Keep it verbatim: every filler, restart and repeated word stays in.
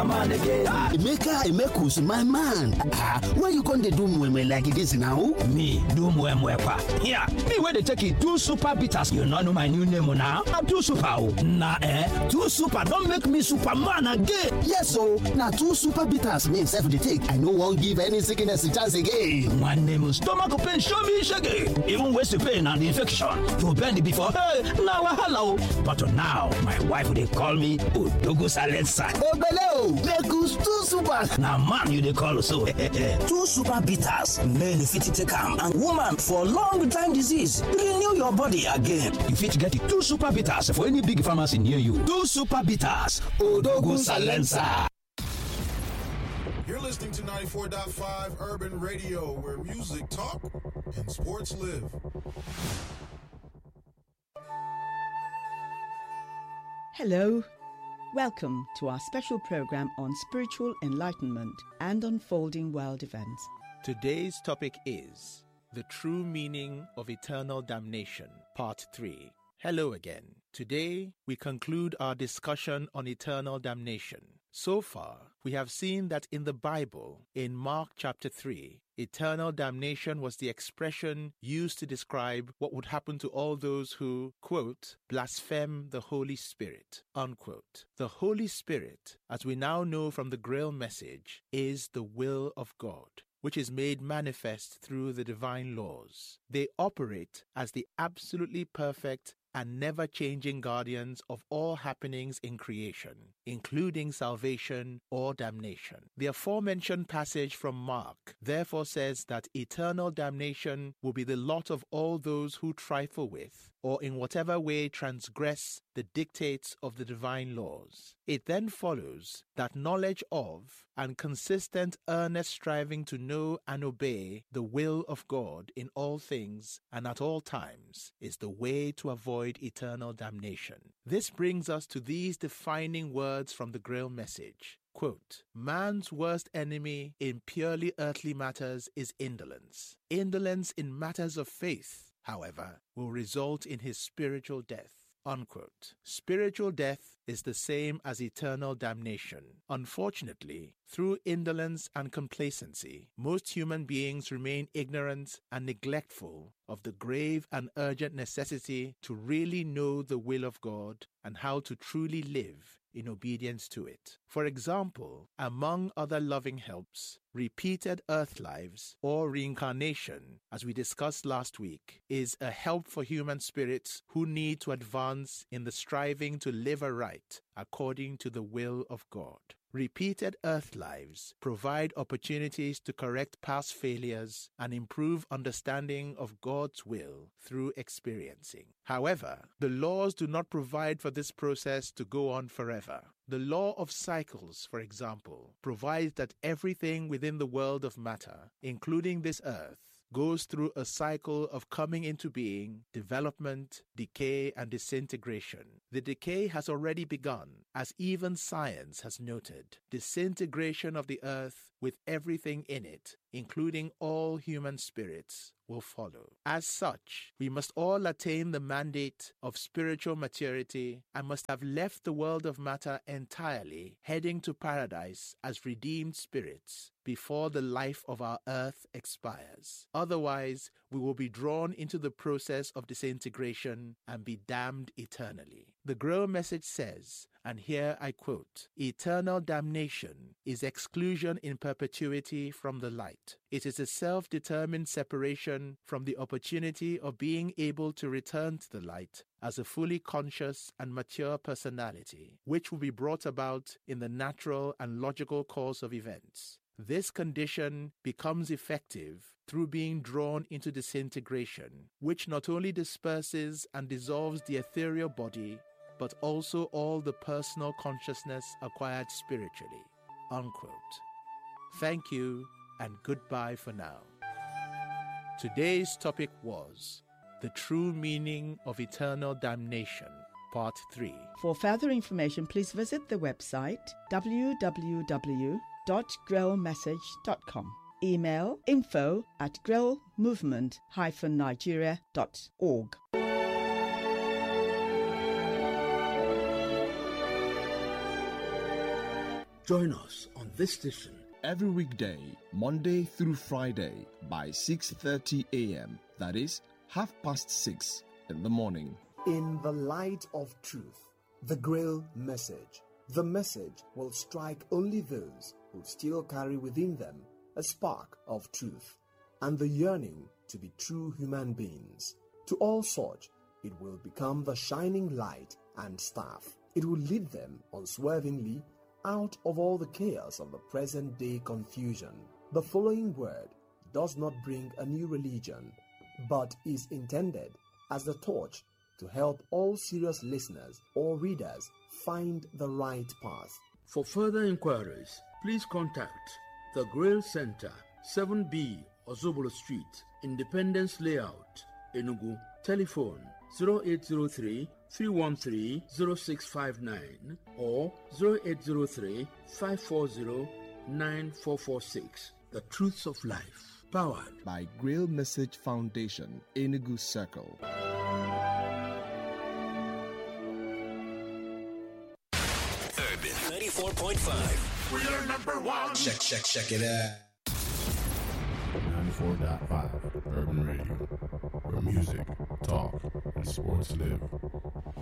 a man again. Emeka, Emekus, my man. Ah, why you gonna do mwemwe like this now? Me, do mwemwe kwa. Yeah, me where they take it, two super bitters. You not know my new name now? I'm two super. Nah, eh? Two super don't make me Superman again. Yes, so now two super bitters means self the take. I no won't give any sickness a chance again. One name is stomach pain, show me shaggy. Even waste the pain and the infection. You bend before, hey, now hello. But now, my wife they call me Odogo Salensa. Oh, bello, Mekus two super. Now, man, you they call so. Two super bitters, male fit take am, and woman for long time disease. Renew your body again. You fit get it two super bitters for any big pharmacy near you. Two super bitters, Odogo Salensa. You're listening to ninety-four point five Urban Radio, where music talk and sports live. Hello. Welcome to our special program on spiritual enlightenment and unfolding world events. Today's topic is The True Meaning of Eternal Damnation, Part three. Hello again. Today, we conclude our discussion on eternal damnation. So far, we have seen that in the Bible, in Mark chapter three, eternal damnation was the expression used to describe what would happen to all those who, quote, blaspheme the Holy Spirit, unquote. The Holy Spirit, as we now know from the Grail message, is the will of God, which is made manifest through the divine laws. They operate as the absolutely perfect and never-changing guardians of all happenings in creation, including salvation or damnation. The aforementioned passage from Mark therefore says that eternal damnation will be the lot of all those who trifle with, or in whatever way transgress the dictates of the divine laws. It then follows that knowledge of and consistent earnest striving to know and obey the will of God in all things and at all times is the way to avoid eternal damnation. This brings us to these defining words from the Grail message. Quote, man's worst enemy in purely earthly matters is indolence. Indolence in matters of faith, however, will result in his spiritual death. Unquote. Spiritual death is the same as eternal damnation. Unfortunately, through indolence and complacency, most human beings remain ignorant and neglectful of the grave and urgent necessity to really know the will of God and how to truly live in obedience to it. For example, among other loving helps, repeated earth lives or reincarnation, as we discussed last week, is a help for human spirits who need to advance in the striving to live aright according to the will of God. Repeated earth lives provide opportunities to correct past failures and improve understanding of God's will through experiencing. However, the laws do not provide for this process to go on forever. The law of cycles, for example, provides that everything within the world of matter, including this earth, goes through a cycle of coming into being, development, decay, and disintegration. The decay has already begun, as even science has noted. Disintegration of the earth with everything in it, including all human spirits, will follow. As such, we must all attain the mandate of spiritual maturity and must have left the world of matter entirely, heading to paradise as redeemed spirits before the life of our earth expires. Otherwise, we will be drawn into the process of disintegration and be damned eternally. The Grail message says, and here I quote, eternal damnation is exclusion in perpetuity from the light. It is a self-determined separation from the opportunity of being able to return to the light as a fully conscious and mature personality, which will be brought about in the natural and logical course of events. This condition becomes effective through being drawn into disintegration, which not only disperses and dissolves the ethereal body, but also all the personal consciousness acquired spiritually. Unquote. Thank you and goodbye for now. Today's topic was The True Meaning of Eternal Damnation, Part three. For further information, please visit the website w w w dot grail message dot com. Email info at grail movement dash nigeria dot org. Join us on this station every weekday, Monday through Friday by six thirty a.m. That is, half past six in the morning. In the light of truth, the Grail message. The message will strike only those who still carry within them a spark of truth and the yearning to be true human beings. To all such, it will become the shining light and staff. It will lead them unswervingly out of all the chaos of the present-day confusion. The following word does not bring a new religion, but is intended as the torch to help all serious listeners or readers find the right path. For further inquiries, please contact the Grail Center, seven B Ozobolo Street, Independence Layout, Enugu. Telephone zero eight zero three, three one three, zero six five nine or zero eight zero three, five four zero, nine four four six. The Truths of Life, powered by Grail Message Foundation, Enugu Circle. Urban ninety-four point five. We're number one. Check, check, check it out. ninety-four point five Urban Radio, where music, talk, and sports live.